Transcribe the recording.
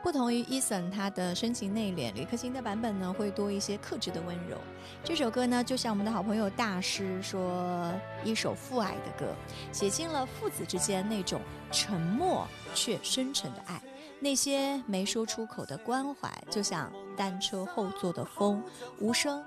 不同于 Eason 他的深情内敛，李克勤的版本呢会多一些克制的温柔。这首歌呢就像我们的好朋友大师说，一首父爱的歌，写尽了父子之间那种沉默却深沉的爱，那些没说出口的关怀，就像单车后座的风，无声